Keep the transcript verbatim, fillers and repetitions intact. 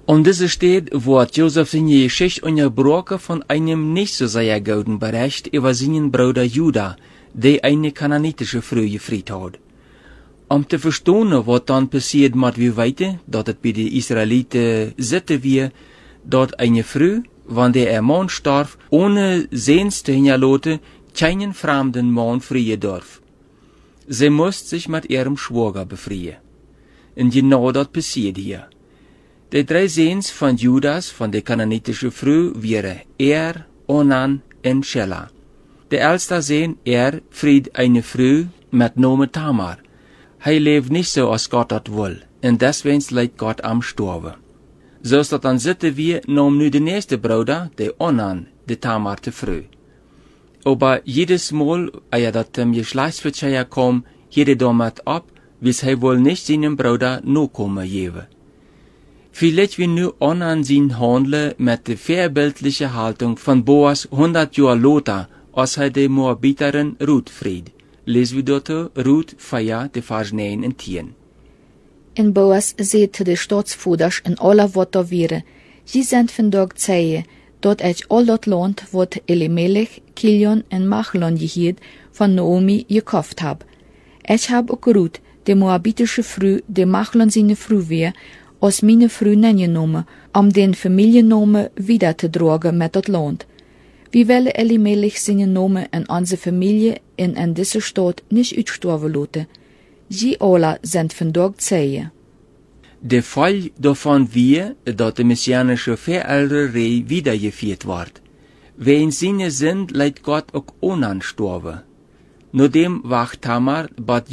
Und diese steht, wird Josef seine Geschichte unterbrochen von einem nicht so sehr guten Bericht über seinen Bruder Juda, der eine kananitische Frau gefried hat. Um zu verstehen, was dann passiert mit wie weiter, dass es bei den Israeliten sitte wir, dort eine Frau, wann der ihr Mann starb, ohne Sehns zu hinterlassen, keinen fremden Mann freien darf. Sie musste sich mit ihrem Schwager befreien. Und genau das passiert hier. Die drei Sehns von Judas, von der kananitischen Frau, wären Er, Onan und Shelah. Der erste Sehn, Er, fried eine Frau mit Namen Tamar. Hij leeft nicht so, als Gott das will, und deswegen leidt Gott am Sterben. So ist das dann zitten wir, nahm nu de nächste Bruder, der Onan, de Tamar te Frau. Aber jedes Mal, als dat dem Geschlechtsverkehr kam, jede damit ab, wis hij wohl nicht seinem Bruder nachkommen geben. Vielleicht wie nu Onan sein Handeln mit der vorbildlichen Haltung von Boas hundert Jahre later, als hij de Moabiterin Ruth fried. Lesen wir dort Ruth vier, de Vers neun und zehn. En Boas zei te de staatsvoerders en alle wat daar waren, je zijn vandaag zeien, dat uit al dat land wat Elimelech, Kilion en Machlon geheerd van Naomi gekauft hab. Ik heb ook Ruth, de Moabitische Frau, de Machlon seine Frau weer, als meine Frau nennen, om den Familiennamen wieder te dragen met dat land. Wie willen Elimelech seinen Namen en onze Familie in en deze stad nicht uitsterven laten. Sie alle sind vandaag zeien. Der Fall davon wir, dass die messianische Verälterei wiedergeführt wird. Wer in seine sind, leidt Gott auch Onan sterben. Nur dem wacht Tamar, bat